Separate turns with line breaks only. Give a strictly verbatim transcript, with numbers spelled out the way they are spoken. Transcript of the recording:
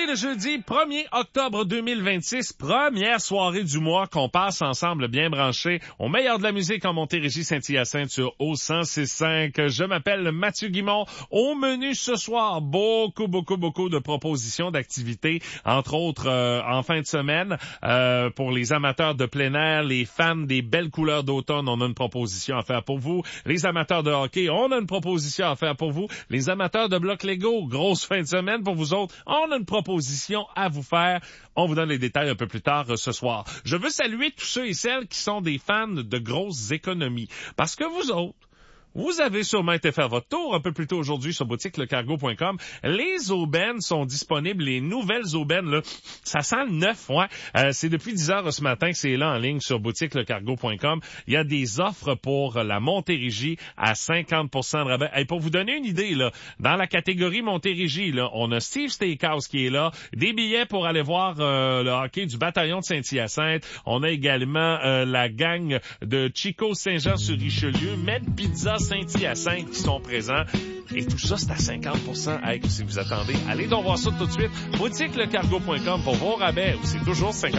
est le jeudi premier octobre deux mille vingt-six, première soirée du mois qu'on passe ensemble bien branchés au meilleur de la musique en Montérégie Saint-Hyacinthe sur O cent six cinq. Je m'appelle Mathieu Guimond. Au menu ce soir, beaucoup, beaucoup, beaucoup de propositions d'activités, entre autres euh, en fin de semaine. Euh, pour les amateurs de plein air, les fans des belles couleurs d'automne, on a une proposition à faire pour vous. Les amateurs de hockey, on a une proposition à faire pour vous. Les amateurs de blocs Lego, grosse fin de semaine pour vous autres, on a une proposition à vous faire. On vous donne les détails un peu plus tard euh, ce soir. Je veux saluer tous ceux et celles qui sont des fans de grosses économies. Parce que vous autres, vous avez sûrement été faire votre tour un peu plus tôt aujourd'hui sur boutique le cargo point com. Les aubaines sont disponibles, les nouvelles aubaines, là, ça sent le neuf, ouais. Euh, c'est depuis dix heures ce matin que c'est là en ligne sur boutique le cargo point com. Il y a des offres pour la Montérégie à cinquante pour cent de rabais. Et pour vous donner une idée, là, dans la catégorie Montérégie, là, on a Steve Steakhouse qui est là, des billets pour aller voir euh, le hockey du bataillon de Saint-Hyacinthe. On a également euh, la gang de Chico Saint-Jean-sur-Richelieu, Med Pizza Saint-Hyacinthe qui sont présents. Et tout ça, c'est à cinquante pour cent. Hey, si vous attendez, allez donc voir ça tout de suite. boutique le cargo point com pour vos rabais. C'est toujours cinquante